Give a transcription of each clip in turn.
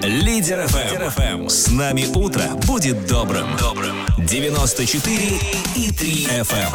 Лидер ФМ. С нами утро будет добрым. 94,3 FM.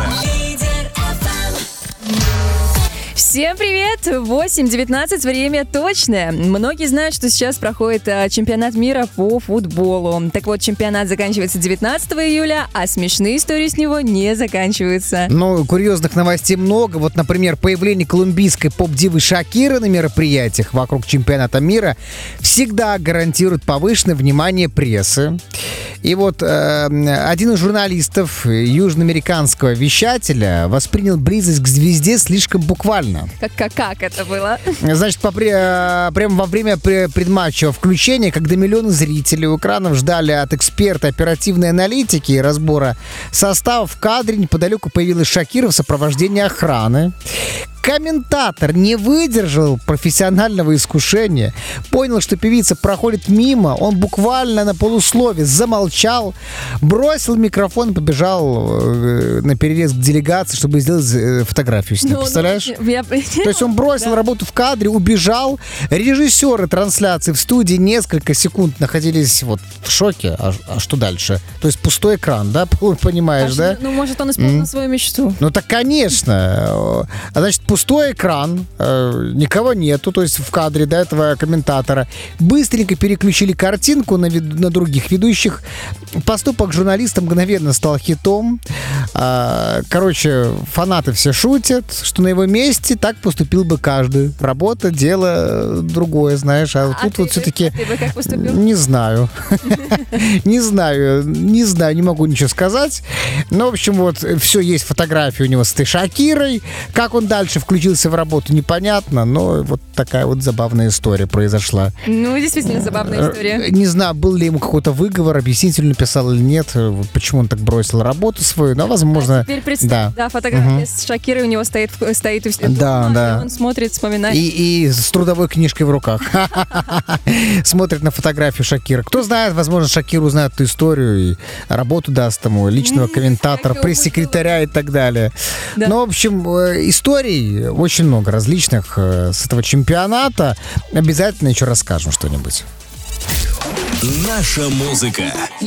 Всем привет! 8:19, время точное. Многие знают, что сейчас проходит чемпионат мира по футболу. Так вот, чемпионат заканчивается 19 июля, а смешные истории с него не заканчиваются. Ну, курьезных новостей много. Вот, например, появление колумбийской поп-дивы Шакиры на мероприятиях вокруг чемпионата мира всегда гарантирует повышенное внимание прессы. И вот один из журналистов южноамериканского вещателя воспринял близость к звезде слишком буквально. Как это было? Значит, прямо во время предматчевого включения, когда миллионы зрителей у экранов ждали от эксперта оперативной аналитики и разбора состава, в кадре неподалеку появилась Шакира в сопровождении охраны. Комментатор не выдержал профессионального искушения, понял, что певица проходит мимо, он буквально на полуслове замолчал, бросил микрофон и побежал на перерез к делегации, чтобы сделать фотографию с ней. Представляешь? То есть он бросил работу в кадре, убежал. Режиссеры трансляции в студии несколько секунд находились вот в шоке. А что дальше? То есть пустой экран, да? Понимаешь, да? Ну, может, он исполнил свою мечту. Ну, так, конечно. Значит, пустой экран, никого нету, то есть в кадре до этого комментатора. Быстренько переключили картинку на других ведущих. Поступок журналиста мгновенно стал хитом. Короче, фанаты все шутят, что на его месте так поступил бы каждый. Работа, дело другое, знаешь. А тут вот все-таки... Ты бы как поступил? Не знаю. Не знаю, не могу ничего сказать. Но, в общем, вот все, есть фотографии у него с этой Шакирой. Как он дальше включился в работу, непонятно, но вот такая вот забавная история произошла. Ну, действительно забавная история. Не знаю, был ли ему какой-то выговор, объяснитель написал или нет, почему он так бросил работу свою, но, возможно... Теперь представь, да, фотография с Шакирой у него стоит у себя дома, да. Он смотрит, вспоминает. И с трудовой книжкой в руках. Смотрит на фотографию Шакиры. Кто знает, возможно, Шакира узнает эту историю и работу даст ему, личного комментатора, пресс-секретаря и так далее. Да. Ну, в общем, историй очень много различных с этого чемпионата. Обязательно еще расскажем что-нибудь. Наша музыка.